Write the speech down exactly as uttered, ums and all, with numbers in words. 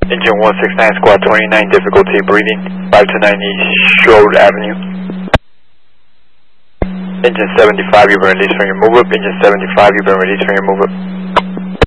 Engine one six nine, squad twenty-nine, difficulty breathing, five two nine East Shore Avenue. Engine seventy-five, you've been released from your move-up. Engine seventy-five, you've been released from your move-up.